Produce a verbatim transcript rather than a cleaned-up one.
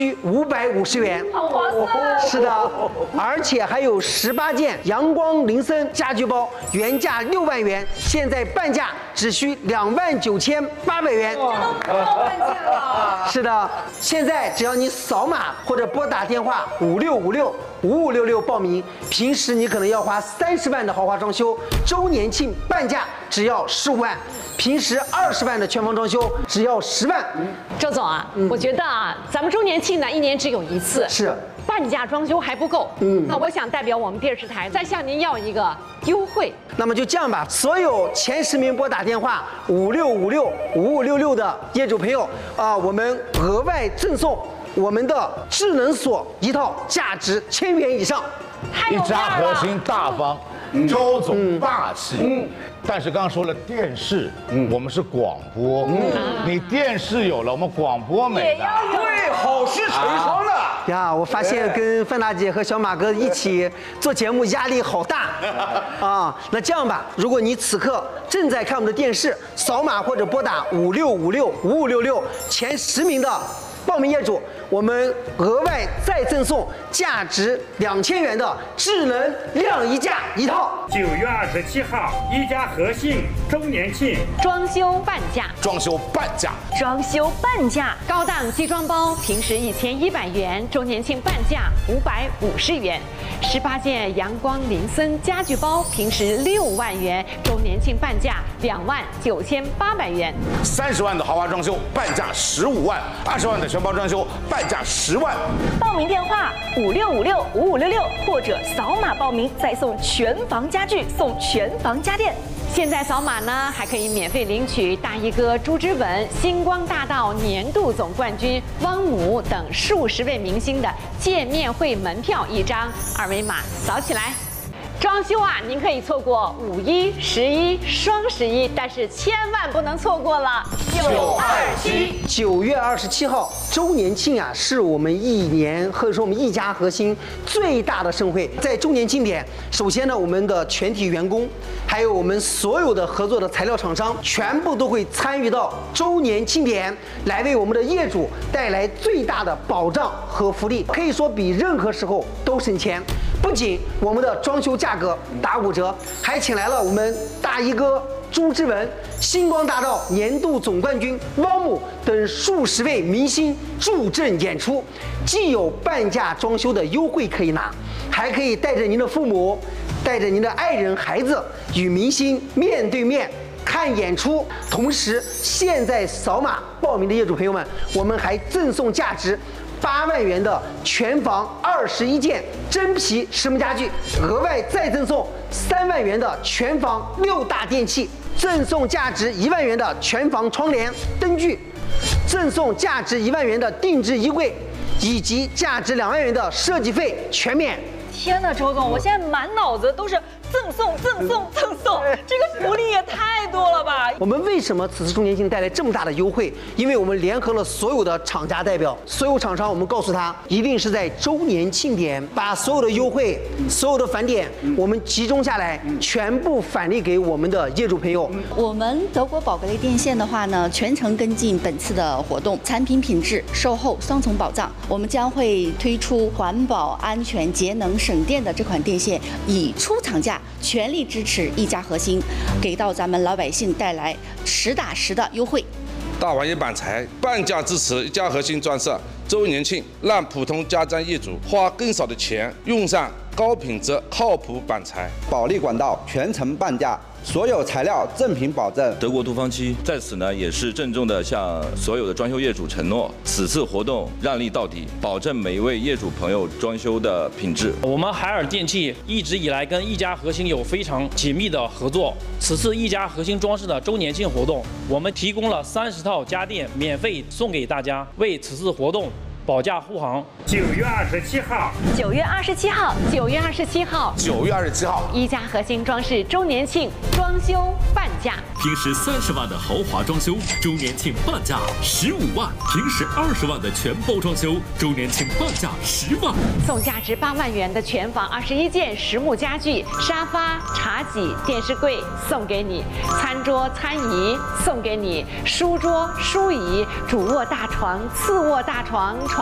五百五十元， 好划算！ 是的，而且还有十八件阳光林森家居包，原价六万元，现在半价只需两万九千八百元。 这都不到半价了。 是的，现在只要你扫码或者拨打电话五六五六五五六六报名，平时你可能要花三十万的豪华装修，周年庆半价只要十五万。平时二十万的全房装修只要十万。 周总啊，嗯、我觉得啊，咱们周年庆呢一年只有一次， 是半价装修还不够。嗯，那我想代表我们电视台再向您要一个优惠。 那么就这样吧，所有前十名拨打电话五六五六五五六六的业主朋友啊、呃，我们额外赠送我们的智能锁一套，价值千元以上。 一家核心大方。周总霸气，嗯，但是刚刚说了电视，嗯，我们是广播，嗯，你电视有了，我们广播没了， 对，好事成双的呀！我发现跟范大姐和小马哥一起做节目压力好大啊！那这样吧，如果你此刻正在看我们的电视，扫码或者拨打五六五六五五六六前十名的报名业主，我们额外再赠送价值两千元的智能晾衣架一套。 九月二十七号，一家和信周年庆， 装修半价， 装修半价， 装修半价， 高档机装包平时一千一百元，周年庆半价五百五十元。十八件阳光林森家具包平时六万元，周年庆半价两万九千八百元。 三十万的豪华装修半价十五万，二十万的全包装修半价十万。 报名电话五六五六五五六六，或者扫码报名，再送全房家具，送全房家电。 现在扫码呢，还可以免费领取大衣哥朱之文、星光大道年度总冠军汪姆等数十位明星的见面会门票一张，二维码扫起来。装修啊，您可以错过五一、十一、双十一，但是千万不能错过了九二七。 九月二十七号周年庆啊，是我们一年或者说我们一家核心最大的盛会。在周年庆典，首先呢，我们的全体员工，还有我们所有的合作的材料厂商，全部都会参与到周年庆典，来为我们的业主带来最大的保障和福利，可以说比任何时候都省钱。不仅我们的装修价格打五折，还请来了我们大衣哥朱之文、星光大道年度总冠军汪姆等数十位明星助阵演出，既有半价装修的优惠可以拿，还可以带着您的父母、带着您的爱人、孩子与明星面对面看演出。同时，现在扫码报名的业主朋友们，我们还赠送价值八万元的全房二十一件真皮实木家具，额外再赠送三万元的全房六大电器，赠送价值一万元的全房窗帘灯具，赠送价值一万元的定制衣柜，以及价值两万元的设计费全免。 天哪，周总，我现在满脑子都是赠送、赠送、赠送，这个福利也太多了吧！ 我们为什么此次周年庆带来这么大的优惠？因为我们联合了所有的厂家代表，所有厂商，我们告诉他，一定是在周年庆典把所有的优惠、所有的返点，我们集中下来，全部返利给我们的业主朋友。 我们德国宝格丽电线的话呢，全程跟进本次的活动，产品品质、售后双重保障。我们将会推出环保、安全、节能、省电的这款电线，以出厂价全力支持一家核心，给到咱们老百姓带来实打实的优惠。 大玩意板材半价支持一家核心装饰周年庆，让普通家装业主花更少的钱，用上高品质靠谱板材。 保利管道全程半价，所有材料正品保证。 德国杜芳漆在此呢，也是郑重的向所有的装修业主承诺，此次活动让利到底，保证每一位业主朋友装修的品质。 我们海尔电器一直以来跟一家核心有非常紧密的合作，此次一家核心装饰的周年庆活动，我们提供了三十套家电免费送给大家，为此次活动保驾护航。 九月二十七号， 九月二十七号， 九月二十七号， 九月二十七号， 一家核心装饰周年庆装修半价， 平时三十万的豪华装修，周年庆半价十五万；平时二十万的全包装修，周年庆半价十万。 送价值八万元的全房二十一件实木家具，沙发、茶几、电视柜送给你，餐桌、餐椅送给你，书桌、书椅、主卧大床、次卧大床、床。